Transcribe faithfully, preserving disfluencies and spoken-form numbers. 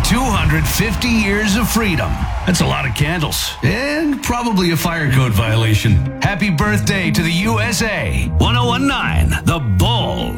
two hundred fifty years of freedom. That's a lot of candles. And probably a fire code violation. Happy birthday to the U S A. ten nineteen, The Bull.